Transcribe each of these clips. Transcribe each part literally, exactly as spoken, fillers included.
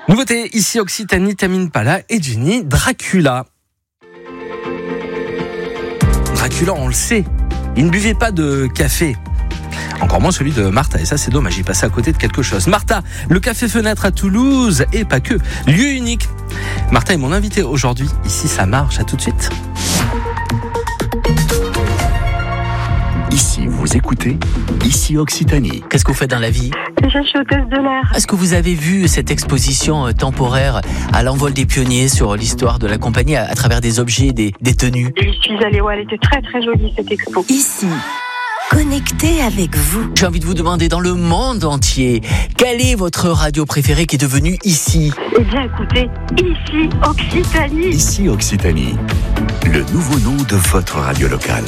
Nouveauté, ici Occitanie, Tamine Pala et Jenny, Dracula. Dracula, on le sait, il ne buvait pas de café. Encore moins celui de Martha, et ça c'est dommage, il passait à côté de quelque chose. Martha, le Café Fenêtre à Toulouse, et pas que, lieu unique. Martha est mon invitée aujourd'hui, ici ça marche, à tout de suite. Ici, vous écoutez, ici Occitanie. Qu'est-ce que vous faites dans la vie ? Je suis hôtesse de l'air. Est-ce que vous avez vu cette exposition temporaire à l'envol des pionniers sur l'histoire de la compagnie à, à travers des objets, des, des tenues ? Je suis allée, ouais, elle était très très jolie cette expo. Ici, connecté avec vous. J'ai envie de vous demander dans le monde entier, quelle est votre radio préférée qui est devenue ici ? Eh bien écoutez, ici Occitanie. Ici Occitanie, le nouveau nom de votre radio locale.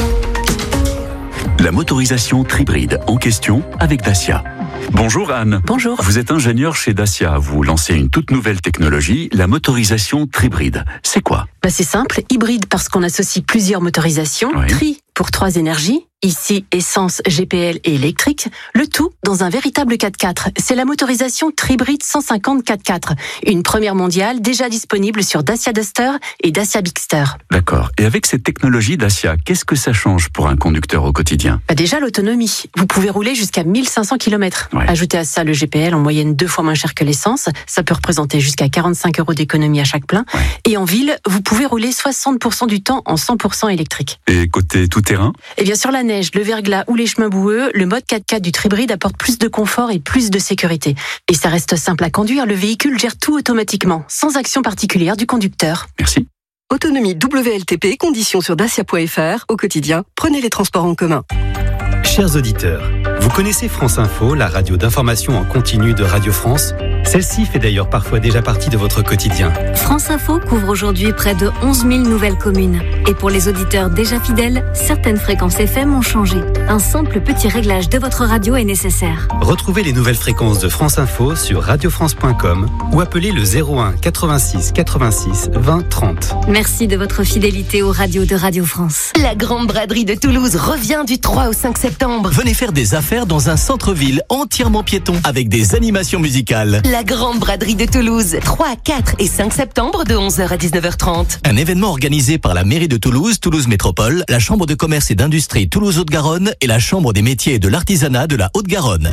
La motorisation Tribride en question avec Dacia. Bonjour Anne. Bonjour. Vous êtes ingénieure chez Dacia. Vous lancez une toute nouvelle technologie, la motorisation Tribride. C'est quoi ? Bah c'est simple, hybride parce qu'on associe plusieurs motorisations, Oui. tri pour trois énergies, ici essence, G P L et électrique, le tout dans un véritable quatre-quatre. C'est la motorisation Tribride cent cinquante quatre-quatre, une première mondiale déjà disponible sur Dacia Duster et Dacia Bigster. D'accord. Et avec cette technologie Dacia, qu'est-ce que ça change pour un conducteur au quotidien ? Bah déjà l'autonomie, vous pouvez rouler jusqu'à mille cinq cents kilomètres. Ouais. Ajoutez à ça le G P L en moyenne deux fois moins cher que l'essence, ça peut représenter jusqu'à quarante-cinq euros d'économie à chaque plein. Ouais. Et en ville, vous pouvez rouler soixante pour cent du temps en cent pour cent électrique. Et côté tout-terrain ? Et bien sur la neige, le verglas ou les chemins boueux, le mode quatre-quatre du Tribride apporte plus de confort et plus de sécurité. Et ça reste simple à conduire, le véhicule gère tout automatiquement, sans action particulière du conducteur. Merci. Autonomie W L T P, conditions sur dacia point f r. Au quotidien, prenez les transports en commun. Chers auditeurs, vous connaissez France Info, la radio d'information en continu de Radio France ? Celle-ci fait d'ailleurs parfois déjà partie de votre quotidien. France Info couvre aujourd'hui près de onze mille nouvelles communes. Et pour les auditeurs déjà fidèles, certaines fréquences F M ont changé. Un simple petit réglage de votre radio est nécessaire. Retrouvez les nouvelles fréquences de France Info sur radio france point com ou appelez le zéro un quatre-vingt-six quatre-vingt-six vingt trente. Merci de votre fidélité aux radios de Radio France. La grande braderie de Toulouse revient du trois au cinq septembre. Venez faire des affaires dans un centre-ville entièrement piéton avec des animations musicales. La grande braderie de Toulouse, trois, quatre et cinq septembre de onze heures à dix-neuf heures trente. Un événement organisé par la mairie de Toulouse, Toulouse Métropole, la Chambre de commerce et d'industrie Toulouse-Haute-Garonne et la Chambre des métiers et de l'artisanat de la Haute-Garonne.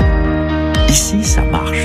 Ici, ça marche.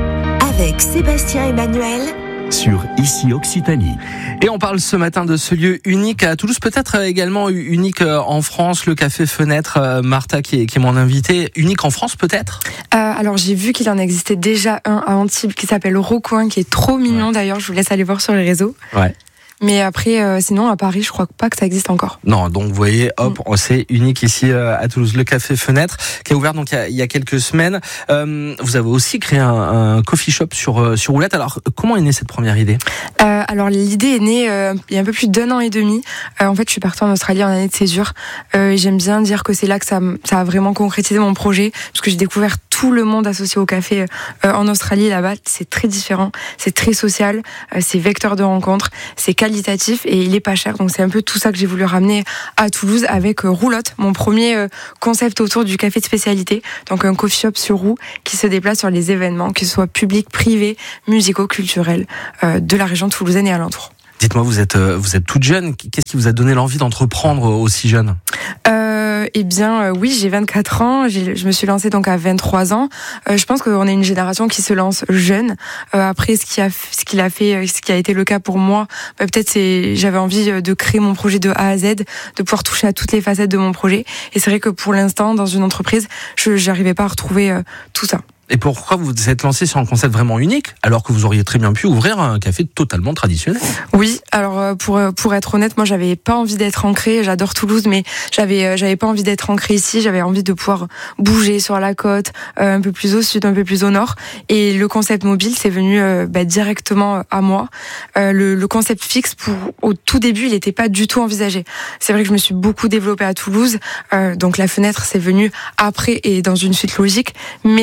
Avec Sébastien Emmanuel. Sur Ici Occitanie. Et on parle ce matin de ce lieu unique à Toulouse, peut-être également unique en France, le Café Fenêtre. Martha qui est, qui est mon invitée, unique en France peut-être ? euh, Alors j'ai vu qu'il en existait déjà un à Antibes qui s'appelle Rocoin, qui est trop mignon ouais. D'ailleurs, je vous laisse aller voir sur les réseaux. Ouais. Mais après, euh, sinon, à Paris, je crois pas que ça existe encore. Non, donc vous voyez, hop, mm. c'est unique ici euh, à Toulouse, le Café Fenêtre, qui a ouvert donc il y a, il y a quelques semaines. Euh, vous avez aussi créé un, un coffee shop sur euh, sur roulette. Alors, comment est née cette première idée ? euh, Alors, l'idée est née euh, il y a un peu plus d'un an et demi. Euh, en fait, je suis partie en Australie en année de césure. Euh, et j'aime bien dire que c'est là que ça, ça a vraiment concrétisé mon projet, parce que j'ai découvert tout le monde associé au café euh, en Australie. Là-bas, c'est très différent, c'est très social, euh, c'est vecteur de rencontres, c'est qualitatif et il est pas cher. Donc c'est un peu tout ça que j'ai voulu ramener à Toulouse avec euh, Roulotte, mon premier euh, concept autour du café de spécialité. Donc un coffee shop sur roue qui se déplace sur les événements, que ce soit publics, privés, musicaux, culturels euh, de la région toulousaine et alentour. Dites-moi, vous êtes euh, vous êtes toute jeune. Qu'est-ce qui vous a donné l'envie d'entreprendre aussi jeune ? Euh, eh bien, euh, oui, j'ai vingt-quatre ans. J'ai, je me suis lancée donc à vingt-trois ans. Euh, je pense qu'on est une génération qui se lance jeune. Euh, après, ce qui a, ce qu'il a fait, ce qui a été le cas pour moi, bah, peut-être c'est, j'avais envie de créer mon projet de A à Z, de pouvoir toucher à toutes les facettes de mon projet. Et c'est vrai que pour l'instant, dans une entreprise, je n'arrivais pas à retrouver euh, tout ça. Et pourquoi vous vous êtes lancé sur un concept vraiment unique, alors que vous auriez très bien pu ouvrir un café totalement traditionnel ? Oui, alors pour pour être honnête, moi j'avais pas envie d'être ancrée. J'adore Toulouse, mais j'avais j'avais pas envie d'être ancrée ici. J'avais envie de pouvoir bouger sur la côte, euh, un peu plus au sud, un peu plus au nord. Et le concept mobile, c'est venu euh, bah, directement à moi. Euh, le, le concept fixe, pour au tout début, il n'était pas du tout envisagé. C'est vrai que je me suis beaucoup développée à Toulouse, euh, donc la fenêtre, c'est venu après et dans une suite logique. Mais le début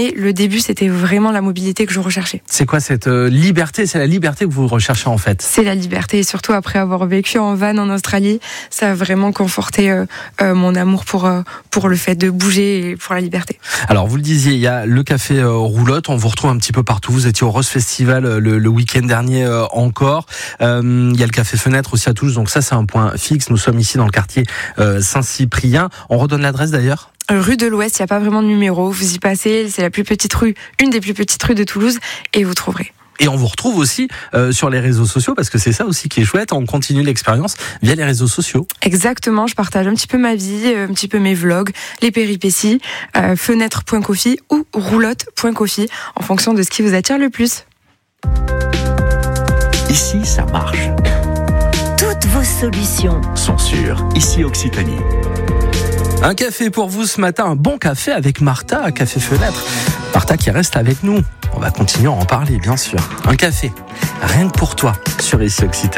début, c'était vraiment la mobilité que je recherchais. C'est quoi cette euh, liberté? C'est la liberté que vous recherchez en fait? C'est la liberté, et surtout après avoir vécu en van en Australie, ça a vraiment conforté euh, euh, mon amour pour, euh, pour le fait de bouger et pour la liberté. Alors vous le disiez, il y a le café euh, Roulotte, on vous retrouve un petit peu partout. Vous étiez au Rose Festival euh, le, le week-end dernier euh, encore. Euh, il y a le café Fenêtre aussi à Toulouse, donc ça c'est un point fixe. Nous sommes ici dans le quartier euh, Saint-Cyprien. On redonne l'adresse d'ailleurs? Rue de l'Ouest, il n'y a pas vraiment de numéro. Vous y passez, c'est la plus petite rue, une des plus petites rues de Toulouse, et vous trouverez. Et on vous retrouve aussi euh, sur les réseaux sociaux, parce que c'est ça aussi qui est chouette. On continue l'expérience via les réseaux sociaux. Exactement, je partage un petit peu ma vie, un petit peu mes vlogs, les péripéties, euh, fenêtre point coffee ou roulotte point coffee, en fonction de ce qui vous attire le plus. Ici, ça marche. Toutes vos solutions sont sur Ici Occitanie. Un café pour vous ce matin, un bon café avec Martha à Café Fenêtre. Martha qui reste avec nous. On va continuer à en parler, bien sûr. Un café, rien que pour toi, sur Ici Occitanie.